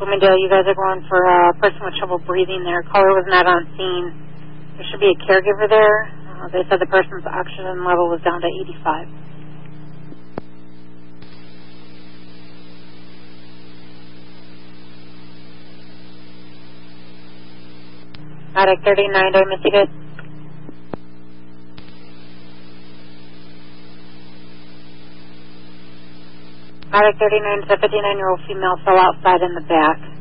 Bloomingdale, you guys are going for a person with trouble breathing there. Caller was not on scene. There should be a caregiver there. They said the person's oxygen level was down to 85. Medic 39, do I miss you guys? Medic 39 is a 59-year-old female fell outside in the back.